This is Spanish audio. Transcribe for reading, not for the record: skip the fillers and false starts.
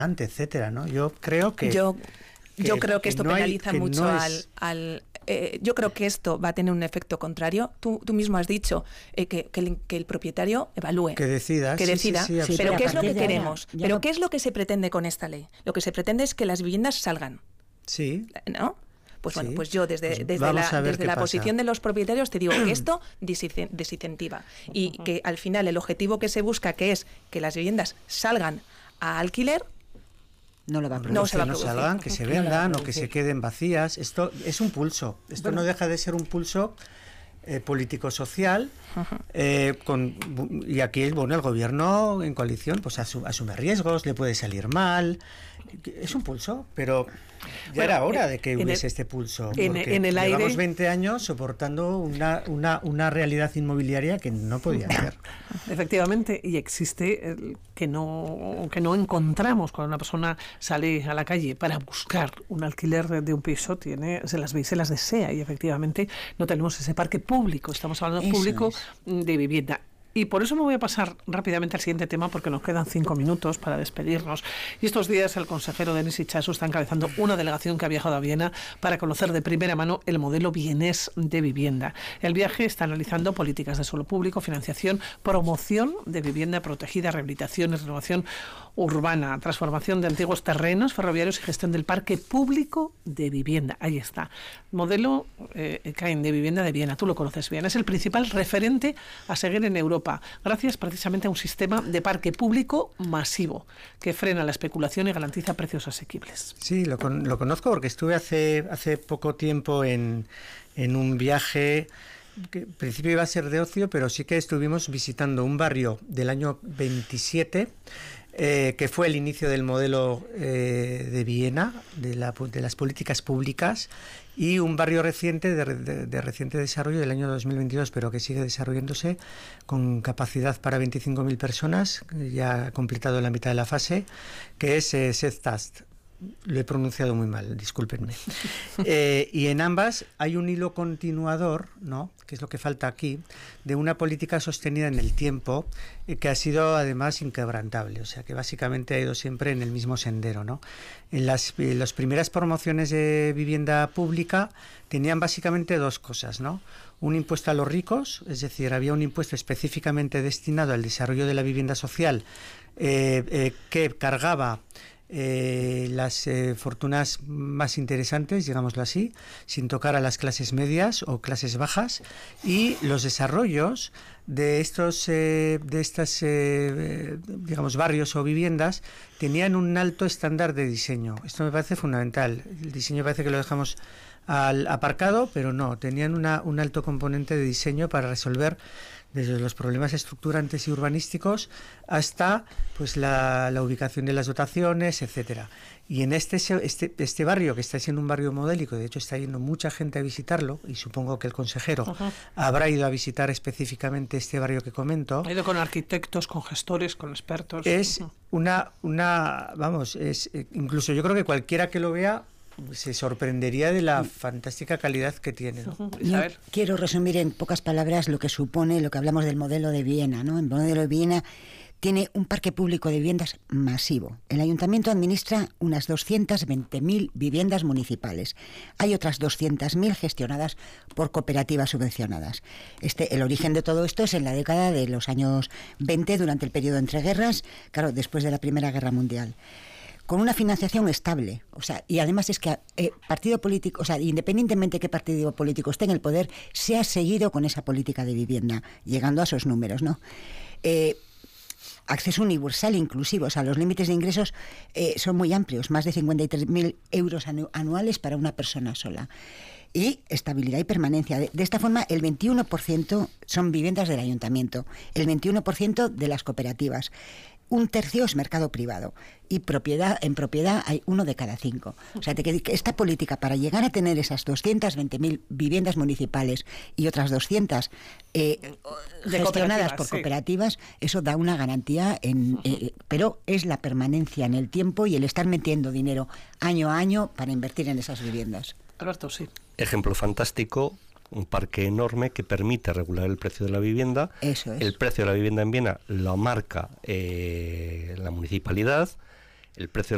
etcétera, ¿no? Yo creo que... Yo creo que esto no penaliza mucho yo creo que esto va a tener un efecto contrario. Tú mismo has dicho que el propietario evalúe. Que decida. Sí, pero ¿qué es lo que queremos? ¿Pero qué es lo que se pretende con esta ley? Lo que se pretende es que las viviendas salgan. Sí. ¿No? Pues sí. bueno, pues yo desde la posición de los propietarios te digo que esto desincentiva y que al final el objetivo que se busca, que es que las viviendas salgan a alquiler, no lo va a producir. No se va a producir. Salgan, que se vendan o que se queden vacías. Esto es un pulso. Esto no deja de ser un pulso político-social, y aquí el gobierno en coalición pues asume riesgos, le puede salir mal. Es un pulso, pero ya era hora de que hubiese este pulso. Llevamos 20 años soportando una realidad inmobiliaria que no podía ser. Efectivamente, y existe que no encontramos cuando una persona sale a la calle para buscar un alquiler de un piso, se las ve y se las desea, y efectivamente no tenemos ese parque público, estamos hablando público de vivienda. Y por eso me voy a pasar rápidamente al siguiente tema, porque nos quedan 5 minutos para despedirnos. Y estos días el consejero Denis Itxaso está encabezando una delegación que ha viajado a Viena para conocer de primera mano el modelo vienés de vivienda. El viaje está analizando políticas de suelo público, financiación, promoción de vivienda protegida, rehabilitación y renovación urbana, transformación de antiguos terrenos ferroviarios y gestión del parque público de vivienda. Ahí está. Modelo CAIN de vivienda de Viena. Tú lo conoces bien. Es el principal referente a seguir en Europa, gracias precisamente a un sistema de parque público masivo que frena la especulación y garantiza precios asequibles. Sí, lo conozco porque estuve hace poco tiempo en un viaje que en principio iba a ser de ocio, pero sí que estuvimos visitando un barrio del año 27, que fue el inicio del modelo de Viena, de las políticas públicas, y un barrio reciente de reciente desarrollo del año 2022, pero que sigue desarrollándose con capacidad para 25.000 personas, ya ha completado la mitad de la fase, que es Sedstast. Lo he pronunciado muy mal, discúlpenme. Y en ambas hay un hilo continuador, ¿no?, que es lo que falta aquí, de una política sostenida en el tiempo, que ha sido además inquebrantable, o sea que básicamente ha ido siempre en el mismo sendero, ¿no? En las primeras promociones de vivienda pública tenían básicamente dos cosas, ¿no? Un impuesto a los ricos, es decir, había un impuesto específicamente destinado al desarrollo de la vivienda social, que cargaba las fortunas más interesantes, digámoslo así, sin tocar a las clases medias o clases bajas, y los desarrollos de estas digamos barrios o viviendas tenían un alto estándar de diseño. Esto me parece fundamental. El diseño parece que lo dejamos al aparcado, pero no, tenían un alto componente de diseño para resolver desde los problemas estructurantes y urbanísticos hasta pues la ubicación de las dotaciones, etcétera. Y en este barrio, que está siendo un barrio modélico, de hecho está yendo mucha gente a visitarlo, y supongo que el consejero habrá ido a visitar específicamente este barrio que comento. Ha ido con arquitectos, con gestores, con expertos. Es incluso yo creo que cualquiera que lo vea se sorprendería de la fantástica calidad que tiene, ¿no? Quiero resumir en pocas palabras lo que supone, lo que hablamos del modelo de Viena, ¿no? El modelo de Viena tiene un parque público de viviendas masivo. El ayuntamiento administra unas 220.000 viviendas municipales. Hay otras 200.000 gestionadas por cooperativas subvencionadas. El origen de todo esto es en la década de los años 20, durante el periodo entre guerras, claro, después de la Primera Guerra Mundial, con una financiación estable, y además es que partido político, independientemente de qué partido político esté en el poder, se ha seguido con esa política de vivienda, llegando a esos números, ¿no? Acceso universal inclusivo, los límites de ingresos son muy amplios, más de 53.000 euros anuales para una persona sola. Y estabilidad y permanencia. De esta forma, el 21% son viviendas del ayuntamiento, el 21% de las cooperativas. Un tercio es mercado privado, y en propiedad hay 1 de cada 5. O sea, que esta política, para llegar a tener esas 220.000 viviendas municipales y otras 200 gestionadas por cooperativas, eso da una garantía, pero es la permanencia en el tiempo y el estar metiendo dinero año a año para invertir en esas viviendas. Alberto, sí. Ejemplo fantástico. Un parque enorme que permite regular el precio de la vivienda. Eso es. El precio de la vivienda en Viena lo marca la municipalidad. El precio de